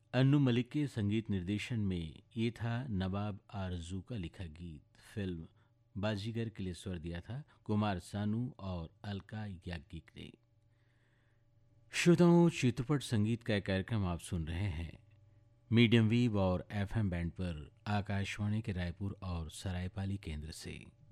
अन्नू मलिक के संगीत निर्देशन में ये था नवाब आरजू का लिखा गीत। फिल्म बाजीगर के लिए स्वर दिया था कुमार सानू और अलका याग्निक ने। श्रोताओं, चित्रपट संगीत का एक कार्यक्रम आप सुन रहे हैं मीडियम वेव और एफएम बैंड पर आकाशवाणी के रायपुर और सरायपाली केंद्र से।